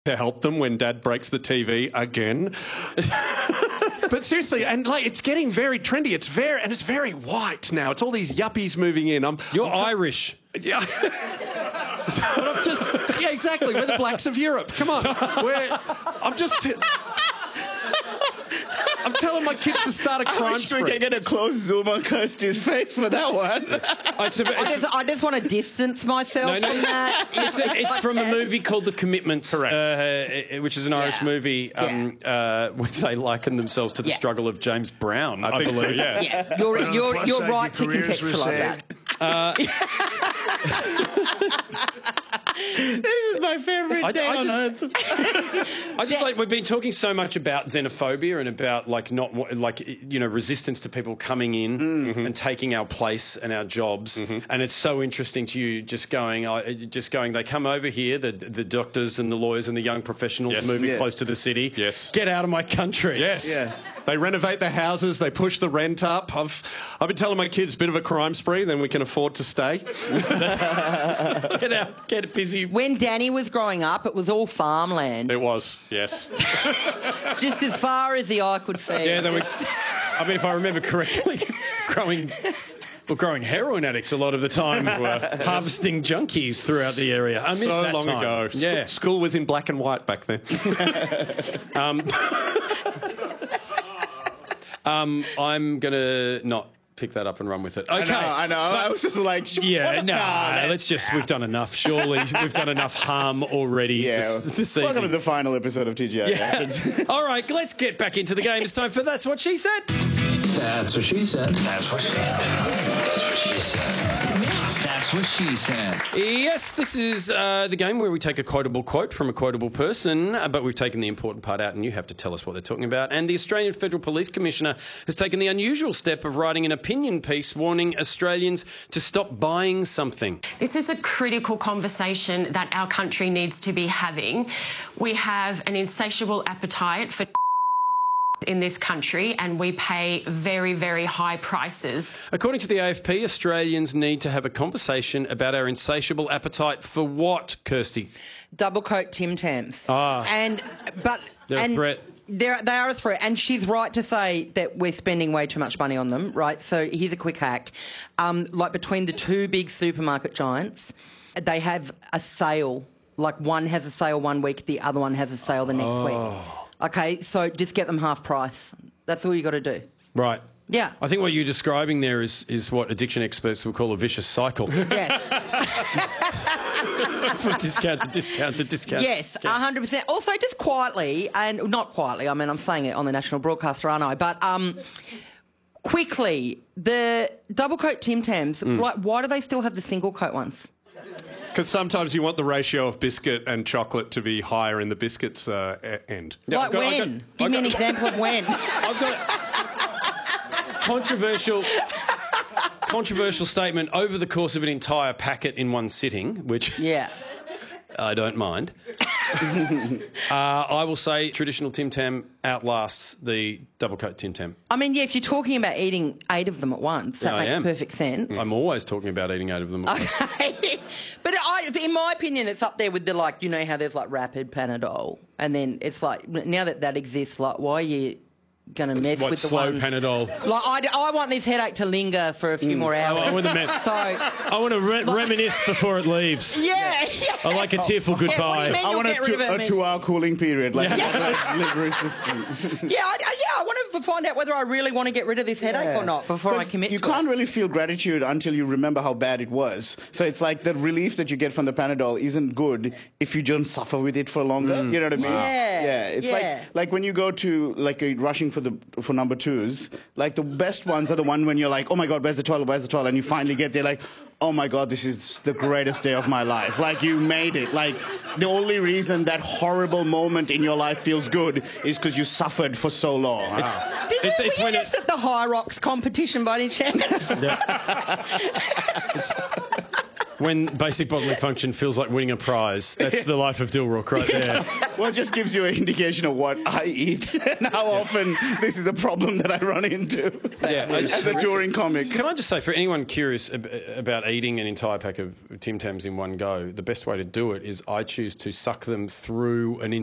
to help them when Dad breaks the TV again. But seriously, and like it's getting very trendy. It's very white now. It's all these yuppies moving in. You're Irish. Yeah. Yeah, exactly. We're the blacks of Europe. Come on. I'm telling my kids to start a crime spree. We can get a close zoom on Kirsty's face for that one. I just want to distance myself from that. It's from a movie called The Commitments, correct? Which is an Irish movie where they liken themselves to the struggle of James Brown, I believe. So, yeah. You're right to contextualise that. This is my favourite day on earth. I just like we've been talking so much about xenophobia and about resistance to people coming in and taking our place and our jobs, and it's so interesting to you just going. They come over here, the doctors and the lawyers and the young professionals moving close to the city. Yes, get out of my country. Yes, yeah. They renovate their houses. They push the rent up. I've been telling my kids, bit of a crime spree, then we can afford to stay. Get out, get busy. When Danny was growing up, it was all farmland. It was, yes. Just as far as the eye could see. Yeah, if I remember correctly, growing heroin addicts a lot of the time, harvesting junkies throughout the area. I miss that long time. ago. Yeah, school was in black and white back then. I'm gonna not pick that up and run with it. Okay, I know. I was just like, we've done enough. Surely we've done enough harm already. This evening. Welcome to the final episode of TGI. Yeah. All right, let's get back into the game. It's time for That's What She Said. That's what she said. That's what she said. That's what she said. That's what she said. Yes, this is the game where we take a quotable quote from a quotable person, but we've taken the important part out and you have to tell us what they're talking about. And the Australian Federal Police Commissioner has taken the unusual step of writing an opinion piece warning Australians to stop buying something. This is a critical conversation that our country needs to be having. We have an insatiable appetite for in this country, and we pay very, very high prices. According to the AFP, Australians need to have a conversation about our insatiable appetite for what, Kirsty? Double coat Tim Tams. They're a threat. They are a threat, and she's right to say that we're spending way too much money on them, right? So here's a quick hack. Like between the two big supermarket giants, they have a sale. Like one has a sale one week, the other one has a sale the next week. Okay, so just get them half price. That's all you got to do. Right. Yeah. I think what you're describing there is what addiction experts will call a vicious cycle. Yes. From discount to discount to discount. Yes, 100%. Also, just quietly, and not quietly, I mean, I'm saying it on the national broadcaster, aren't I? But quickly, the double coat Tim Tams, like, why do they still have the single coat ones? Because sometimes you want the ratio of biscuit and chocolate to be higher in the biscuit's end. Yeah, like when? Give me an example of when. I've got controversial statement over the course of an entire packet in one sitting, which I don't mind. I will say traditional Tim Tam outlasts the double coat Tim Tam. I mean, yeah, if you're talking about eating 8 of them at once, that makes perfect sense. I'm always talking about eating 8 of them at once. Okay. But in my opinion, it's up there with the, like, you know how there's, like, rapid Panadol, and then it's like, now that exists, like, why are you going to mess with the slow Panadol? Like, I want this headache to linger for a few more hours. I want to reminisce before it leaves. Yeah. I like a tearful goodbye. I want a 2-hour cooling period. Like, I want to find out whether I really want to get rid of this headache or not before I commit to it. You can't really feel gratitude until you remember how bad it was. So it's like the relief that you get from the Panadol isn't good if you don't suffer with it for longer. You know what I mean? Yeah. It's like when you go to, like, rushing for number 2s, like, the best ones are the one when you're like, oh my God, where's the toilet? And you finally get there, like, oh my God, this is the greatest day of my life. Like, you made it. Like, the only reason that horrible moment in your life feels good is because you suffered for so long. Did you win at the High Rocks competition by any chance? when basic bodily function feels like winning a prize. That's the life of Dilrook right there. Well, it just gives you an indication of what I eat and how often this is a problem that I run into as a touring comic. Can I just say, for anyone curious about eating an entire pack of Tim Tams in one go, the best way to do it is I choose to suck them through an